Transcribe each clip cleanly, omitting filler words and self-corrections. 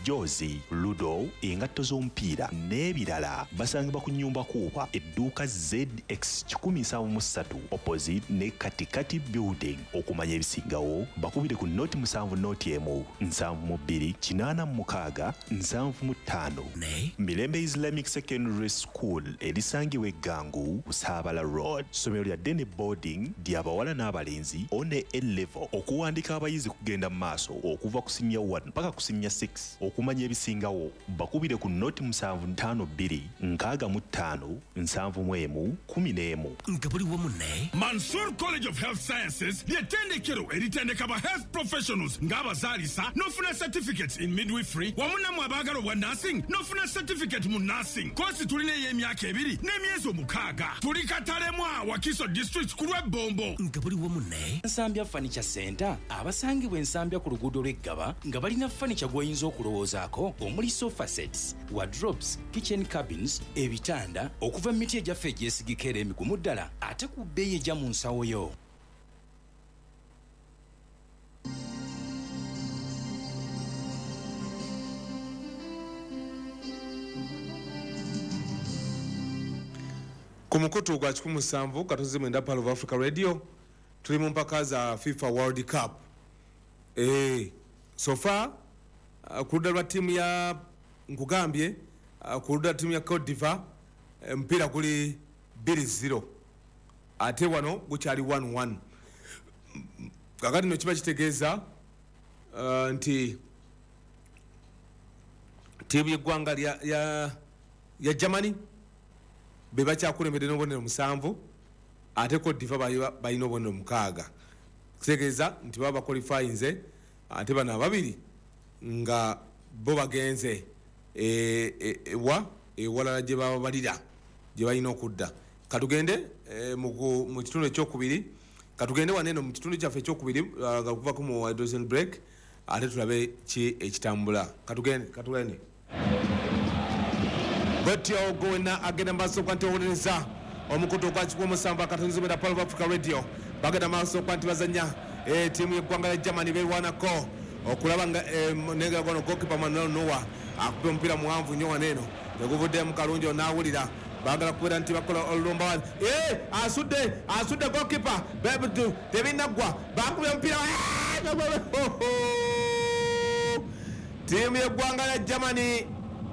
bujozi, ludo, engatto z'omupiira n'ebirala basangibwa ku nnyumba Kuupa edduuka ZX 173 opposite ne Katikati building. Okumanya ebisingawo bakubire ku noti 7 noti emu 72 86 75 ne Mirembe Islamic Secondary School erisangibwa Eggangu Saabala Road. Somero lya Dene boarding ly'abawala n'abalenzi one A-level. Okuwandika abayizi kugenda mu maaso okuva ku senior 1 mpaka ku senior 6. Okumanya ebisingawo bakubire ku noti 752 65 71 11. nga buli wamu ne Mansour College of Health Sciences ly'ettendekero eritendeka ba health professionals ng'abazaalisa n'ofuna certificates in midwifery wamu nammwe abaagala obwa nursing n'ofuna certificate mu nursing. Kosi tulina ey'emyaka 2 n'emyezi 6. Tuli Katalemwa Wakiso District ku lw'Ebombo. nga buli wamu ne Nsambya Furniture Center abasangibwa ensambya ku luguudo lw'Eggaba nga balina furniture gw'oyinza okulowoozaako omuli sofa sets, wardrobes, kitchen cabins, ebitanda okuva mu miti egyaffe egyesigika era emigumu ddala ate ku bbeeyi ejja mu nsawo yo. Ku mukutu gwa 17 katozi mwenda Palo of Africa Radio tuli mu mpaka za FIFA World Cup. So far kuruda lwa timu ya nkugambye kuruda timu ya Cote d'Ivoire mpira kuli 2-0 ate wano gukyali 1-1. Kakati no kiba kitegeeza nti timu y'eggwanga ya Germany beba kyakulembedde n'obubonero 7 ate Cote d'Ivoire balina obubonero 6. Kitegeeza nti baba qualifyinze ate bano ababiri nga bo bagenze ewalala gye baba balira gye balina okudda. Katugende mu kitundu ekyokubiri katugende waneno mu kitundu kyaffe ekyokubiri nga kuvako mu hydrogen break ate tulabe ki ekitambula. Katugende Betyo gowena agenda maaso kwa nti owuliriza omukutu ogwa 17 katonzi mwenda Palo of Africa Radio bagenda maaso kwa nti bazanya tiimu y'eggwanga ya Germany beewaanako okulaba nga nenga gono gokipa Manuel Neuer akuba omupiira muwanvu nnyo waneno teguvuddemu kalungi onaawulira bagala kubeera nti bakola olulumba wano asudde gokipa tebinaggwa bakubye omupiira tiimu y'eggwanga ya Germany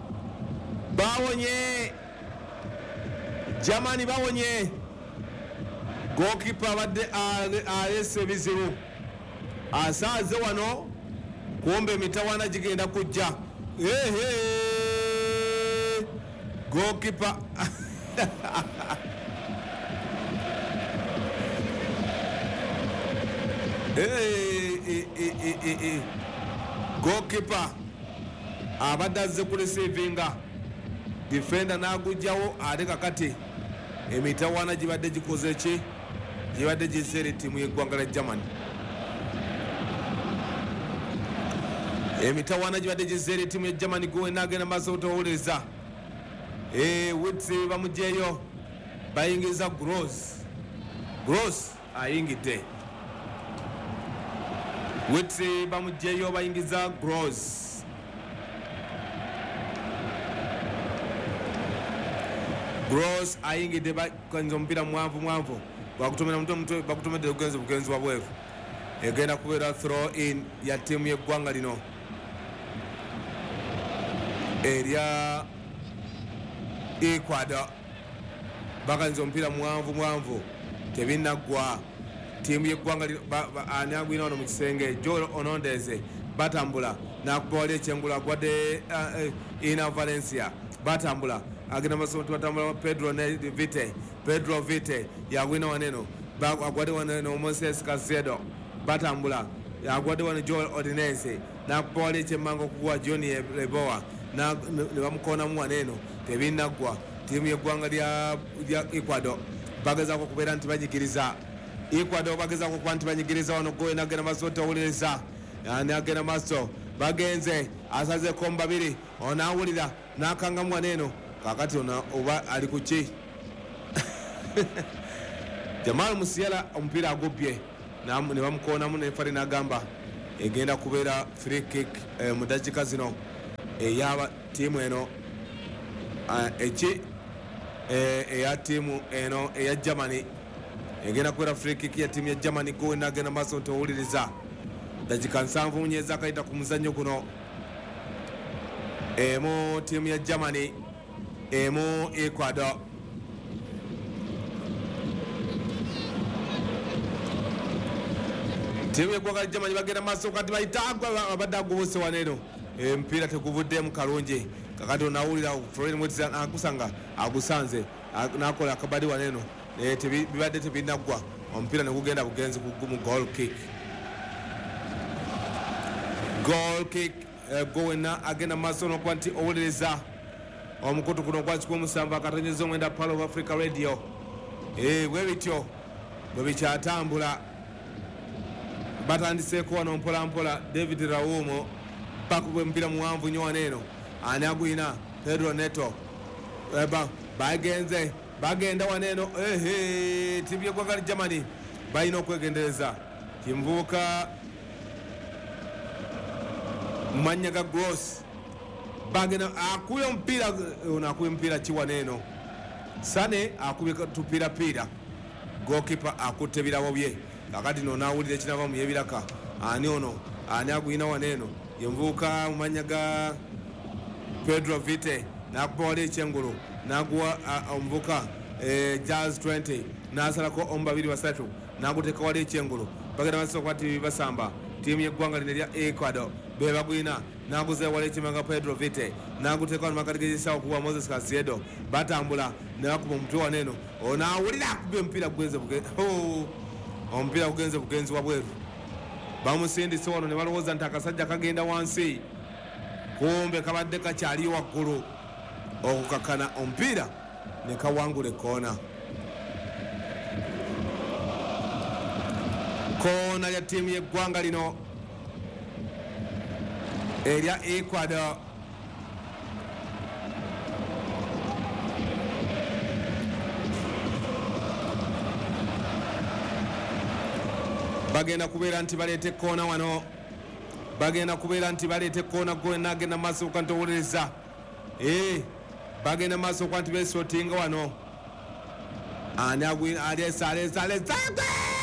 bawonye gokipa badde alese ebizibu asaaze wano kumbe emitawaana gigenda kujja gokipa gokipa abadde azze kulesivinga defender nagujjawo ate kakati emitawaana gibadde gikoze ki gibadde giseera ettiimu y'eggwanga lya Germany. Emitawaana gibadde giseera ettiimu ya Germany gowena agenda maaso otowuliriza Witsi bamugyeyo bayingiza Gross ayingidde Witsi bamugyeyo bayingiza Gross ayingidde bakanza omupiira mwanvu bakutomera mutwe bakutomedde bugenzi wabwevu egenda kubeera throw in ya tiimu y'eggwanga lino erya Ecuador bakanza omupiira mwanvu tebinaggwa tiimu y'eggwanga ani agwina wano mu kisenge Joel Onondeze batambula nakuba wali ekyengulu agwadde Ina Valencia batambula agenda maso batambula Pedro Vite yagwina waneno agwadde waneno Moses Caicedo batambula yagwadde wano Joel Ordinance nakuba wali ekyemmango okugwa Johnny Reboa ne bamukoonamu waneno tebinaggwa tiimu y'eggwanga lya Ecuador bagezaako okubeera nti banyigiriza Ecuador bagezaako okuba nti banyigiriza wano gowena agenda maaso towuliriza ani agenda maaso bagenze asazeeko mu babiri onaawulira n'akangamu waneno kakati oba ali ku ki Jamal Musiala omupiira agubbye ne bamukoonamu ne fale n'agamba egenda kubeera free kick mu dakiika zino eyaba tiimu eno eya tiimu eno eya Germany egenda kubeera free kick ya tiimu ya Germany gowena agenda maaso ntowuliriza dakika 7 nyeza akayita ku muzannyo guno emu tiimu ya Germany emu Ecuador. Tiimu y'eggwanga lya Germany bagenda maaso kati bayitagwa abadde agobose waneno empiira teguvuddemu kalungi kakati onawulira Florence Mwetizi akusanga agusanze nakola akabadi waneno bibadde tebinaggwa omupiira negugenda bugenzi kugumu goal kick gowena agenda maaso nokuba nti owuliriza omukutu guno gwa 17 akatonyeza omwenda Pearl of Africa Radio bwe bityo bwe bikyatambula batandiseeko wano mpolampola David Rawumo pakubwe mpira muwanvu nnyo waneeno ani agwina Pedro Neto bagenda waneeno tiimu y'eggwanga lya Germany balina okwegendereza Kimvuuka mumanya ga Gross bagenda akubye omupiira ono akubye omupiira ki waneeno Sane akubye tupirapira goalkeeper akutte birawo bye kakati no nawulira ekinava mu yebiraka ani ono ani agwina waneeno Yemvuuka mumanya ga Pedro Vite nakuba wali ekyengulu naguwa omuvuka Jazz 20 nasalako omubabiri basatu naguteeka wali ekyengulu bagenda basoka ti basamba tiimu y'eggwanga lino erya Ecuador be bagwina naguzeewo wali ekimanga Pedro Vite naguteeka wano makati g'ekisawo kuwa Moses Casiedo batambula ne bakuba omutwe waneeno onawulira akubye omupiira omupiira gugenze bugenzi wabweru bamusindise wano ne balowooza nti akasajja kagenda wansi kumbe kabadde kakyali waggulu okukakana omupiira ne kawangula ekoona koona lya ttiimu y'eggwanga lino erya Ecuador. Bagenda kubeera nti baleeta ekkoona wano bagenda kubeera nti baleeta ekkoona gonna agenda maaso okantowuliriza bagenda maaso okuba nti beesotinga wano ani agwina aleesa